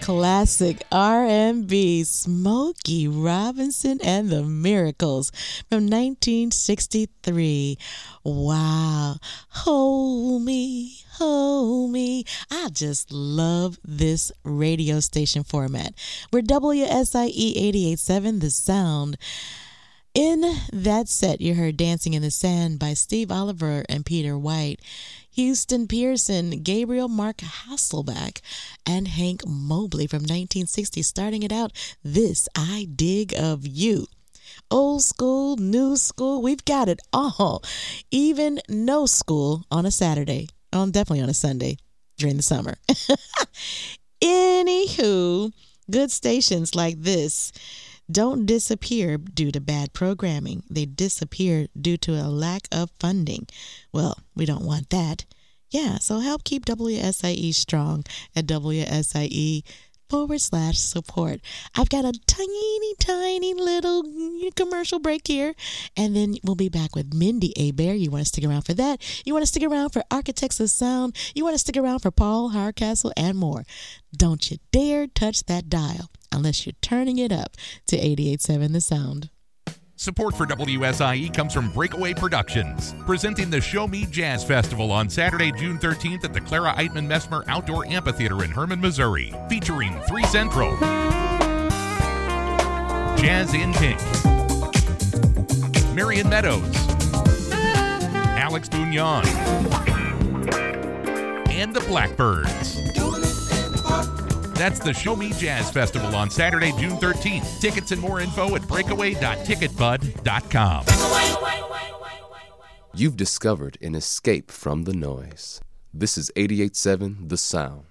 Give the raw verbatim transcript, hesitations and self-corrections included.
classic R and B, Smokey Robinson and the Miracles from nineteen sixty-three. Wow. Hold me, hold me. I just love this radio station format. We're W S I E eighty-eight point seven, The Sound. In that set, you heard Dancing in the Sand by Steve Oliver and Peter White, Houston Pearson, Gabriel Mark Hasselbeck, and Hank Mobley from nineteen sixty. Starting it out, This I Dig of You. Old school, new school, we've got it all. Even no school on a Saturday. On definitely on a Sunday during the summer. Anywho, good stations like this don't disappear due to bad programming. They disappear due to a lack of funding. Well, we don't want that. Yeah, so help keep W S I E strong at W S I E forward slash support. I've got a tiny, tiny little commercial break here, and then we'll be back with Mindy Abair. You want to stick around for that? You want to stick around for Architects of Sound? You want to stick around for Paul Hardcastle and more? Don't you dare touch that dial unless you're turning it up to eighty-eight point seven The Sound. Support for W S I E comes from Breakaway Productions, presenting the Show Me Jazz Festival on Saturday, June thirteenth at the Clara Eitman Messmer Outdoor Amphitheater in Herman, Missouri, featuring Three Central, Jazz in Pink, Marion Meadows, Alex Bugnon, and the Blackbirds. That's the Show Me Jazz Festival on Saturday, June thirteenth. Tickets and more info at breakaway dot ticket bud dot com. You've discovered an escape from the noise. This is eighty-eight point seven The Sound.